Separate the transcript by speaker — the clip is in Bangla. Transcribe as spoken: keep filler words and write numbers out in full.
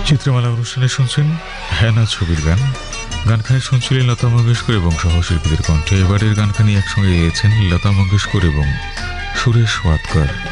Speaker 1: চিত্রমালা অনুষ্ঠানে শুনছেন হ্যানা ছবির গান। গানখানি শুনছিলেন লতা মঙ্গেশকর এবং সহশিল্পীদের কণ্ঠে। এবারের গানখানি একসঙ্গে গেয়েছেন লতা মঙ্গেশকর এবং সুরেশ ওয়াদকর।